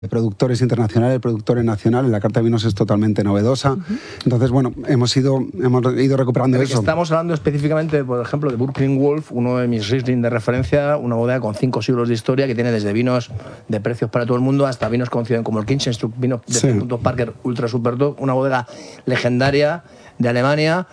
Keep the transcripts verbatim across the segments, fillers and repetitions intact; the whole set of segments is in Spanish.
productores internacionales, productores nacionales, la carta de vinos es totalmente novedosa. Uh-huh. Entonces, bueno, hemos ido, hemos ido recuperando Pero eso. Estamos hablando específicamente, por ejemplo, de Brooklyn Wolf, uno de mis Riesling de referencia, una bodega con cinco siglos de historia que tiene desde vinos de precios para todo el mundo hasta vinos conocidos como el Kirchenstruck, vinos de sí. punto Parker Ultra Super Top, una bodega legendaria de Alemania,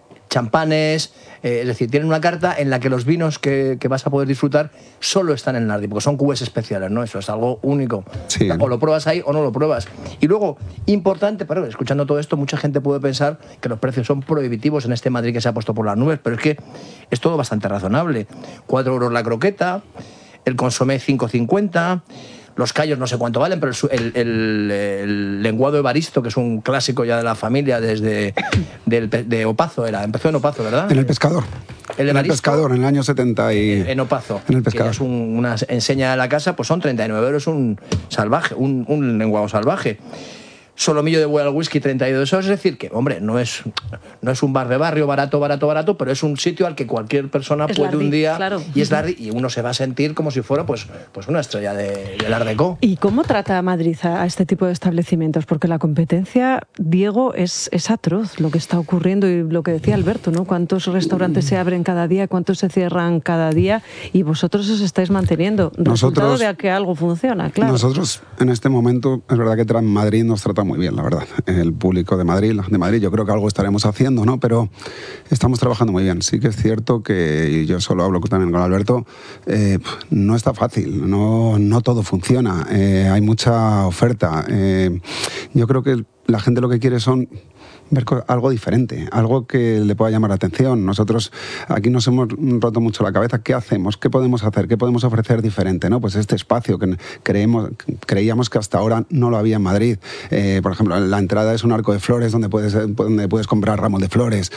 champanes, eh, es decir, tienen una carta en la que los vinos que, que vas a poder disfrutar solo están en Nardi, porque son cubes especiales, ¿no? Eso es algo único. Sí. O lo pruebas ahí o no lo pruebas. Y luego, importante, pero escuchando todo esto, mucha gente puede pensar que los precios son prohibitivos en este Madrid que se ha puesto por las nubes, pero es que es todo bastante razonable. Cuatro euros la croqueta, el consomé cinco cincuenta... Los callos no sé cuánto valen, pero el, el, el lenguado Evaristo, que es un clásico ya de la familia desde del, de Opazo, era, empezó en Opazo, ¿verdad? En el Pescador. El en el Pescador, en el año setenta y... En Opazo. En el Pescador. Que es un, una enseña de la casa, pues son treinta y nueve euros un salvaje, un, un lenguado salvaje. Solomillo de Boal Whisky, treinta y dos euros, es decir, que, hombre, no es, no es un bar de barrio barato, barato, barato, pero es un sitio al que cualquier persona es puede Lardi, un día, claro. y es Lardi, y uno se va a sentir como si fuera pues, pues una estrella de, del Art Deco. ¿Y cómo trata Madrid a, a este tipo de establecimientos? Porque la competencia, Diego, es, es atroz lo que está ocurriendo y lo que decía Alberto, ¿no? ¿Cuántos restaurantes se abren cada día, cuántos se cierran cada día? Y vosotros os estáis manteniendo. Resultado nosotros, de que algo funciona, claro. Nosotros, en este momento, es verdad que Madrid nos trata muy bien, la verdad. El público de Madrid, de Madrid, yo creo que algo estaremos haciendo, ¿no? Pero estamos trabajando muy bien. Sí que es cierto que, y yo solo hablo también con Alberto, eh, no está fácil, no, no todo funciona, eh, hay mucha oferta. Eh, yo creo que la gente lo que quiere son ver algo diferente, algo que le pueda llamar la atención. Nosotros aquí nos hemos roto mucho la cabeza. ¿Qué hacemos? ¿Qué podemos hacer? ¿Qué podemos ofrecer diferente? ¿No? Pues este espacio que creemos, creíamos que hasta ahora no lo había en Madrid. Eh, por ejemplo, la entrada es un arco de flores donde puedes, donde puedes comprar ramos de flores.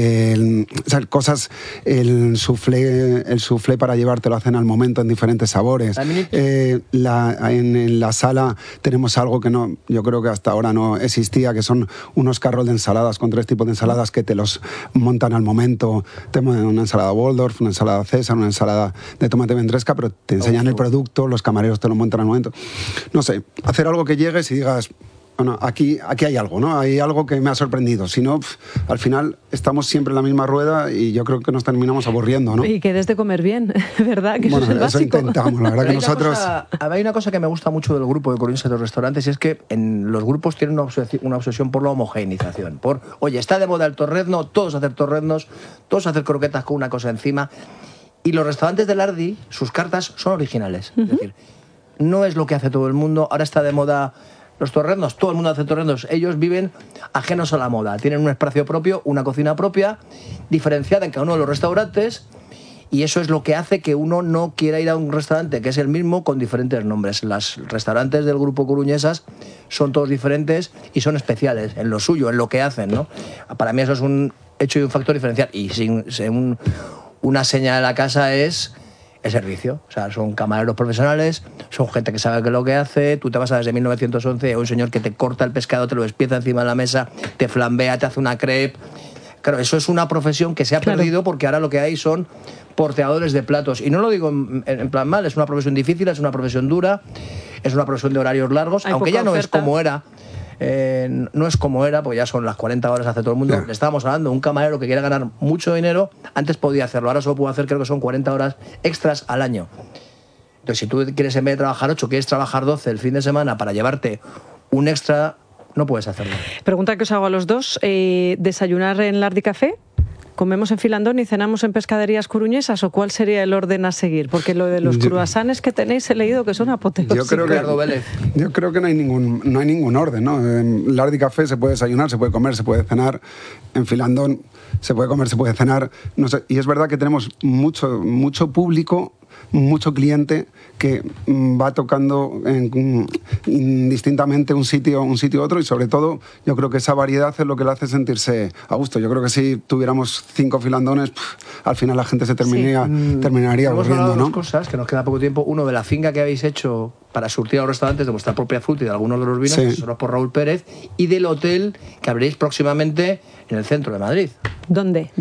Eh, o sea, cosas, el soufflé, el soufflé para llevártelo a cena al momento en diferentes sabores. Eh, la, en, en la sala tenemos algo que no, yo creo que hasta ahora no existía, que son unos carros de ensaladas con tres tipos de ensaladas que te los montan al momento. Tenemos una ensalada Waldorf, una ensalada César, una ensalada de tomate ventresca, pero te enseñan el producto, los camareros te lo montan al momento. No sé, hacer algo que llegues y digas, bueno, aquí, aquí hay algo, ¿no? Hay algo que me ha sorprendido. Si no, pff, al final estamos siempre en la misma rueda y yo creo que nos terminamos aburriendo, ¿no? Y que des de comer bien, ¿verdad? Que bueno, eso es el eso básico. intentamos, la verdad que hay nosotros... Cosa, hay una cosa que me gusta mucho del grupo de coruñeses de los restaurantes y es que en los grupos tienen una obsesión, una obsesión por la homogeneización. Por, oye, está de moda el torrezno, todos hacer torreznos, todos hacer croquetas con una cosa encima. Y los restaurantes de Lardi, sus cartas son originales. Uh-huh. Es decir, no es lo que hace todo el mundo. Ahora está de moda... Los torreznos, todo el mundo hace torreznos, ellos viven ajenos a la moda, tienen un espacio propio, una cocina propia, diferenciada en cada uno de los restaurantes, y eso es lo que hace que uno no quiera ir a un restaurante que es el mismo con diferentes nombres. Los restaurantes del grupo Coruñesas son todos diferentes y son especiales en lo suyo, en lo que hacen, ¿no? Para mí eso es un hecho y un factor diferencial, y sin, sin un, una seña de la casa es... el servicio, o sea, son camareros profesionales, son gente que sabe qué es lo que hace, tú te vas a desde mil novecientos once a un señor que te corta el pescado, te lo despieza encima de la mesa, te flambea, te hace una crepe. Claro, eso es una profesión que se ha claro. perdido porque ahora lo que hay son porteadores de platos. Y no lo digo en, en plan mal, es una profesión difícil, es una profesión dura, es una profesión de horarios largos, hay aunque ya no oferta. Es como era. Eh, no es como era, pues ya son las cuarenta horas hace todo el mundo. Yeah. Le estábamos hablando, un camarero que quiere ganar mucho dinero, antes podía hacerlo, ahora solo puede hacer, creo que son cuarenta horas extras al año. Entonces, si tú quieres en vez de trabajar ocho, quieres trabajar doce el fin de semana para llevarte un extra, no puedes hacerlo. Pregunta que os hago a los dos, eh, ¿desayunar en Lardi Café? ¿Comemos en Filandón y cenamos en pescaderías coruñesas o cuál sería el orden a seguir? Porque lo de los yo, cruasanes que tenéis he leído que son apoteósicos. Yo creo que, yo creo que no, hay ningún, no hay ningún orden, ¿no? En Lardi Café se puede desayunar, se puede comer, se puede cenar. En Filandón se puede comer, se puede cenar. No sé, y es verdad que tenemos mucho, mucho público, mucho cliente que va tocando en, indistintamente un sitio un sitio otro, y sobre todo yo creo que esa variedad es lo que le hace sentirse a gusto. Yo creo que si tuviéramos cinco filandones, pff, al final la gente se terminaría, sí. terminaría Hemos aburriendo, hablado ¿no? Dos cosas, que nos queda poco tiempo. Uno, de la finca que habéis hecho para surtir a los restaurantes de vuestra propia fruta y de algunos de los vinos, sí. asesorados por Raúl Pérez, y del hotel que abriréis próximamente en el centro de Madrid. ¿Dónde, Diego?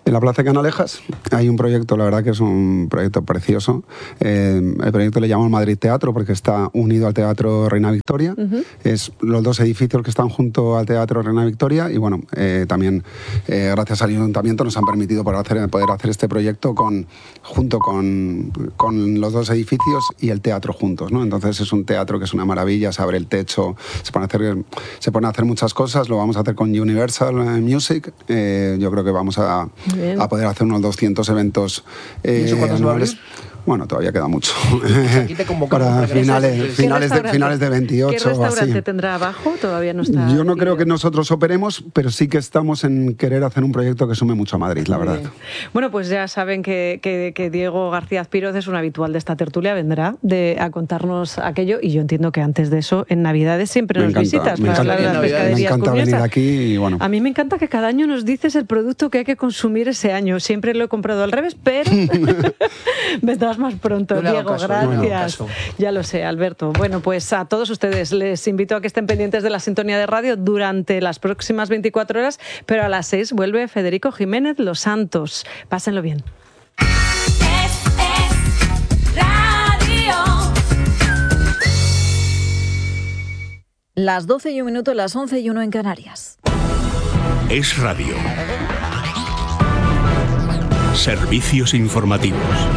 En la Plaza de Canalejas hay un proyecto, la verdad que es un proyecto precioso. Eh, el proyecto le llamamos Madrid Teatro porque está unido al Teatro Reina Victoria. Uh-huh. Es los dos edificios que están junto al Teatro Reina Victoria y bueno, eh, también eh, gracias al Ayuntamiento nos han permitido poder hacer, poder hacer este proyecto con, junto con, con los dos edificios y el teatro juntos, ¿no? Entonces es un teatro que es una maravilla, se abre el techo, se pone a hacer, se pone a hacer muchas cosas, lo vamos a hacer con Universal Music. Eh, yo creo que vamos a... Bien. a poder hacer unos doscientos eventos eh, ¿Y eso cuándo se va a abrir? Bueno, todavía queda mucho. Aquí te para finales, finales, de, finales de veintiocho. ¿Qué restaurante así tendrá abajo? Todavía no está. Yo no creo que nosotros operemos, pero sí que estamos en querer hacer un proyecto que sume mucho a Madrid, la verdad. Bien. Bueno, pues ya saben que, que, que Diego García Azpiroz es un habitual de esta tertulia, vendrá de, a contarnos aquello y yo entiendo que antes de eso, en Navidades siempre me nos encanta, visitas me para encanta, hablar de las pescaderías. Me encanta Conesa. venir aquí y bueno. A mí me encanta que cada año nos dices el producto que hay que consumir ese año. Siempre lo he comprado al revés, pero vendrás más pronto. Diego, caso, gracias. No ya lo sé, Alberto. Bueno, pues a todos ustedes les invito a que estén pendientes de la sintonía de radio durante las próximas veinticuatro horas, pero a las seis vuelve Federico Jiménez Los Santos. Pásenlo bien. Es, es radio. Las doce y un minuto, las once y uno en Canarias. Es radio. Servicios informativos.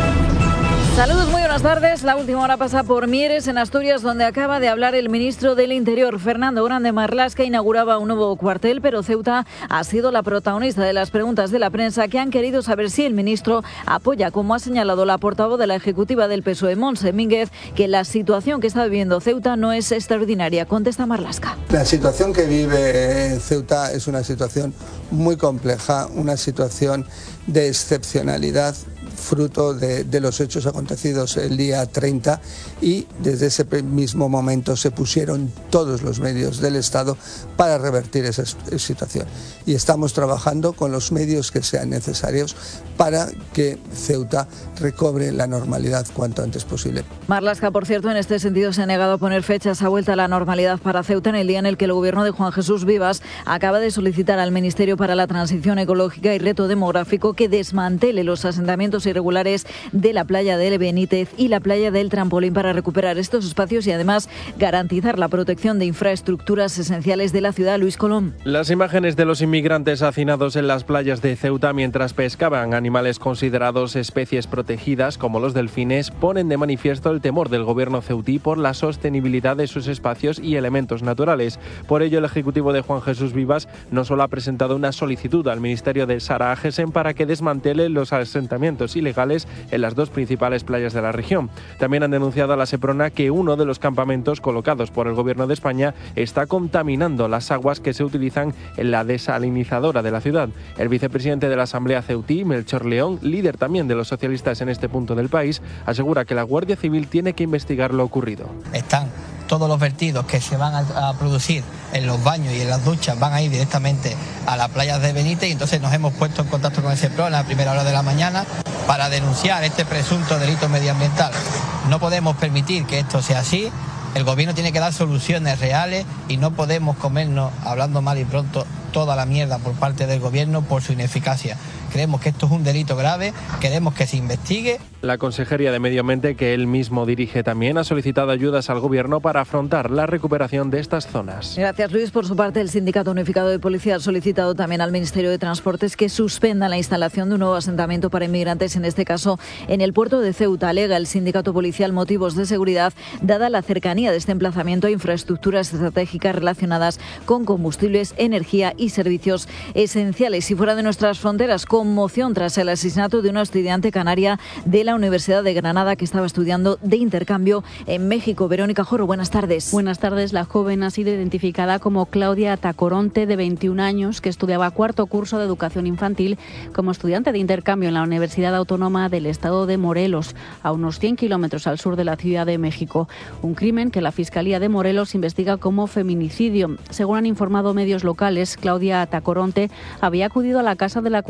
Saludos, muy buenas tardes. La última hora pasa por Mieres, en Asturias, donde acaba de hablar el ministro del Interior, Fernando Grande Marlaska. Inauguraba un nuevo cuartel, pero Ceuta ha sido la protagonista de las preguntas de la prensa que han querido saber si el ministro apoya, como ha señalado la portavoz de la ejecutiva del P S O E, Montse Mínguez, que la situación que está viviendo Ceuta no es extraordinaria. Contesta Marlaska. La situación que vive Ceuta es una situación muy compleja, una situación de excepcionalidad, fruto de, de los hechos acontecidos el día treinta, y desde ese mismo momento se pusieron todos los medios del Estado para revertir esa situación. Y estamos trabajando con los medios que sean necesarios para que Ceuta recobre la normalidad cuanto antes posible. Marlaska, por cierto, en este sentido se ha negado a poner fechas a vuelta a la normalidad para Ceuta en el día en el que el gobierno de Juan Jesús Vivas acaba de solicitar al Ministerio para la Transición Ecológica y Reto Demográfico que desmantele los asentamientos irregulares de la playa del Benítez y la playa del Trampolín para recuperar estos espacios y además garantizar la protección de infraestructuras esenciales de la ciudad. Luis Colón. Las imágenes de los inmigrantes hacinados en las playas de Ceuta mientras pescaban animales considerados especies protegidas como los delfines ponen de manifiesto el temor del gobierno ceutí por la sostenibilidad de sus espacios y elementos naturales. Por ello, el ejecutivo de Juan Jesús Vivas no solo ha presentado una solicitud al Ministerio de Sara Agesen para que desmantele los asentamientos ilegales en las dos principales playas de la región. También han denunciado a la Seprona que uno de los campamentos colocados por el gobierno de España está contaminando las aguas que se utilizan en la desalinizadora de la ciudad. El vicepresidente de la Asamblea ceutí, Melchor León, líder también de los socialistas en este punto del país, asegura que la Guardia Civil tiene que investigar lo ocurrido. Están todos los vertidos que se van a, a producir en los baños y en las duchas van a ir directamente a las playas de Benítez, y entonces nos hemos puesto en contacto con el SEPRO en la primera hora de la mañana para denunciar este presunto delito medioambiental. No podemos permitir que esto sea así. El gobierno tiene que dar soluciones reales y no podemos comernos, hablando mal y pronto, toda la mierda por parte del gobierno por su ineficacia. Creemos que esto es un delito grave, queremos que se investigue. La Consejería de Medio Ambiente, que él mismo dirige también, ha solicitado ayudas al gobierno para afrontar la recuperación de estas zonas. Gracias, Luis. Por su parte, el Sindicato Unificado de Policía ha solicitado también al Ministerio de Transportes que suspenda la instalación de un nuevo asentamiento para inmigrantes, en este caso en el puerto de Ceuta. Alega el sindicato policial motivos de seguridad, dada la cercanía de este emplazamiento a infraestructuras estratégicas relacionadas con combustibles, energía y servicios esenciales. Y fuera de nuestras fronteras, conmoción tras el asesinato de una estudiante canaria de la Universidad de Granada que estaba estudiando de intercambio en México. Verónica Joro, buenas tardes. Buenas tardes. La joven ha sido identificada como Claudia Tacoronte, de veintiún años, que estudiaba cuarto curso de educación infantil como estudiante de intercambio en la Universidad Autónoma del Estado de Morelos, a unos cien kilómetros al sur de la Ciudad de México. Un crimen que la Fiscalía de Morelos investiga como feminicidio. Según han informado medios locales, Claudia Tacoronte había acudido a la Casa de la Cultura de la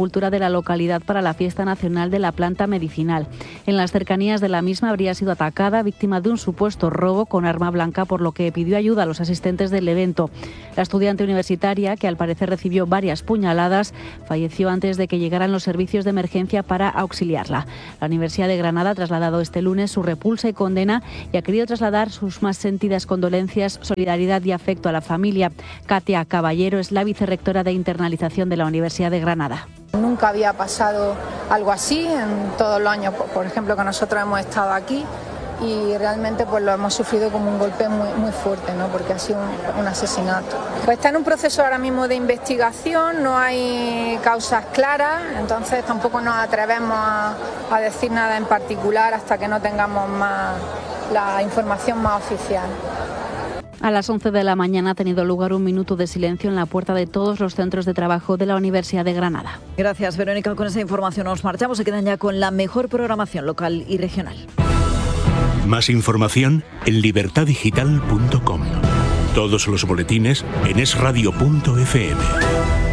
la localidad para la fiesta nacional de la planta medicinal. En las cercanías de la misma habría sido atacada, víctima de un supuesto robo con arma blanca, por lo que pidió ayuda a los asistentes del evento. La estudiante universitaria, que al parecer recibió varias puñaladas, falleció antes de que llegaran los servicios de emergencia para auxiliarla. La Universidad de Granada ha trasladado este lunes su repulsa y condena y ha querido trasladar sus más sentidas condolencias, solidaridad y afecto a la familia. Katia Caballero es la vicerrectora de internalización de la Universidad de Granada. Nunca había pasado algo así en todos los años, por ejemplo, que nosotros hemos estado aquí, y realmente pues lo hemos sufrido como un golpe muy, muy fuerte, ¿no? Porque ha sido un, un asesinato. Pues está en un proceso ahora mismo de investigación, no hay causas claras, entonces tampoco nos atrevemos a, a decir nada en particular hasta que no tengamos más la información más oficial. A las once de la mañana ha tenido lugar un minuto de silencio en la puerta de todos los centros de trabajo de la Universidad de Granada. Gracias, Verónica. Con esa información nos marchamos. Se quedan ya con la mejor programación local y regional. Más información en libertad digital punto com. Todos los boletines en es radio punto efe eme.